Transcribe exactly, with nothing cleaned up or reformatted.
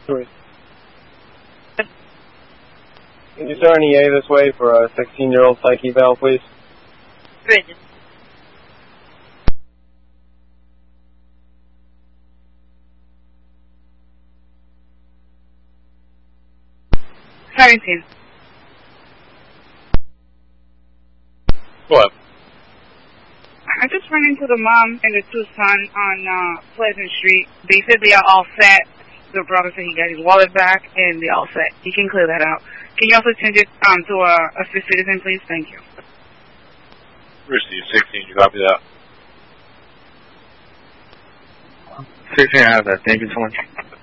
Three. Can you start an E A this way for a sixteen-year-old psych eval, please? Bridget. Harrington. What? I just ran into the mom and the two sons on uh, Pleasant Street. They said they are all set. The brother said he got his wallet back, and they're all set. He can clear that out. Can you also change it um, to a, a Swiss citizen, please? Thank you. Receive sixteen, you copy that? sixteen, I have that. Thank you so much.